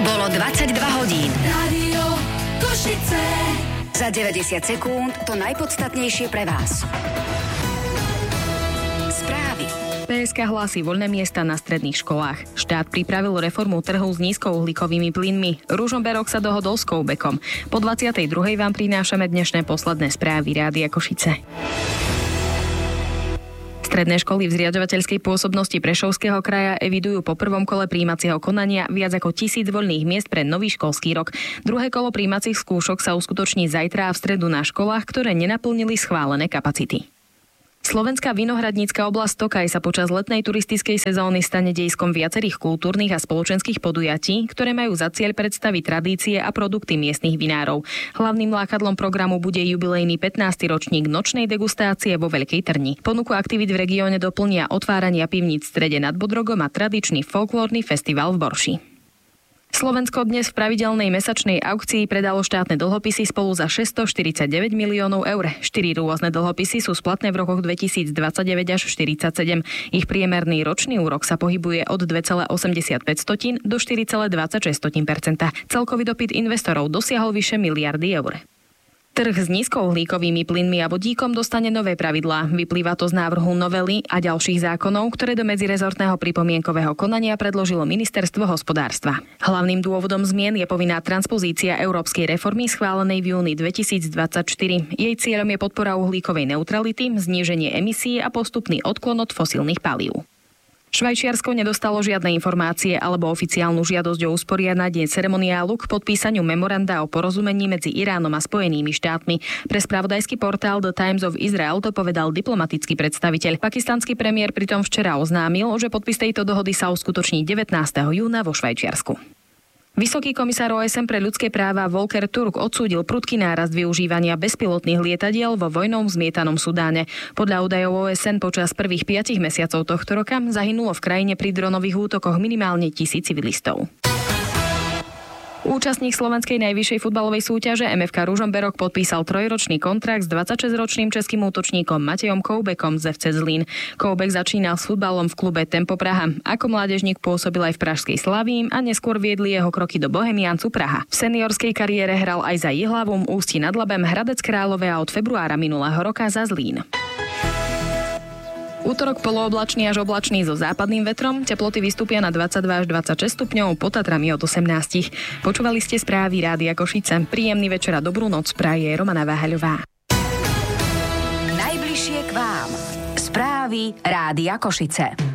Bolo 22 hodín. Rádio Košice. Za 90 sekúnd to najpodstatnejšie pre vás. Správy. PSK hlási voľné miesta na stredných školách. Štát pripravil reformu trhu s nízkouhlíkovými plynmi. Ružomberok sa dohodol s Koubekom. Po 22. vám prinášame dnešné posledné správy Rádia Košice. Stredné školy v zriaďovateľskej pôsobnosti Prešovského kraja evidujú po prvom kole prijímacieho konania viac ako 1000 voľných miest pre nový školský rok. Druhé kolo prijímacích skúšok sa uskutoční zajtra a v stredu na školách, ktoré nenaplnili schválené kapacity. Slovenská vinohradnícka oblasť Tokaj sa počas letnej turistickej sezóny stane dejiskom viacerých kultúrnych a spoločenských podujatí, ktoré majú za cieľ predstaviť tradície a produkty miestnych vinárov. Hlavným lákadlom programu bude jubilejný 15. ročník nočnej degustácie vo Veľkej Trni. Ponuku aktivít v regióne doplnia otvárania pivníc v strede nad Bodrogom a tradičný folklórny festival v Borši. Slovensko dnes v pravidelnej mesačnej aukcii predalo štátne dlhopisy spolu za 649 miliónov eur. 4 rôzne dlhopisy sú splatné v rokoch 2029 až 47. Ich priemerný ročný úrok sa pohybuje od 2,85 do 4,26%. Celkový dopyt investorov dosiahol vyše miliardy eur. Trh s nízkouhlíkovými plynmi a vodíkom dostane nové pravidlá. Vyplýva to z návrhu novely a ďalších zákonov, ktoré do medzirezortného pripomienkového konania predložilo Ministerstvo hospodárstva. Hlavným dôvodom zmien je povinná transpozícia európskej reformy schválenej v júni 2024. Jej cieľom je podpora uhlíkovej neutrality, zníženie emisí a postupný odklon od fosílnych palív. Švajčiarsko nedostalo žiadne informácie alebo oficiálnu žiadosť o usporiadanie ceremoniálu k podpísaniu memoranda o porozumení medzi Iránom a Spojenými štátmi. Pre spravodajský portál The Times of Israel to povedal diplomatický predstaviteľ. Pakistanský premiér pritom včera oznámil, že podpis tejto dohody sa uskutoční 19. júna vo Švajčiarsku. Vysoký komisár OSN pre ľudské práva Volker Turk odsúdil prudký nárast využívania bezpilotných lietadiel vo vojnou zmietanom Sudáne. Podľa údajov OSN počas prvých 5 mesiacov tohto roka zahynulo v krajine pri dronových útokoch minimálne 1000 civilistov. Účastník slovenskej najvyššej futbalovej súťaže MFK Ružomberok podpísal 3-ročný kontrakt s 26-ročným českým útočníkom Matejom Koubekom z FC Zlín. Koubek začínal s futbalom v klube Tempo Praha. Ako mládežník pôsobil aj v pražskej Slavii a neskôr viedli jeho kroky do Bohemiancu Praha. V seniorskej kariére hral aj za Jihlavom, Ústí nad Labem, Hradec Králové a od februára minulého roka za Zlín. Útorok polooblačný až oblačný so západným vetrom, teploty vystúpia na 22 až 26 stupňov, pod Tatrami od 18. Počúvali ste správy Rádia Košice. Príjemný večer a dobrú noc praje Romana Váhaľová. Najbližšie k vám. Správy Rádia Košice.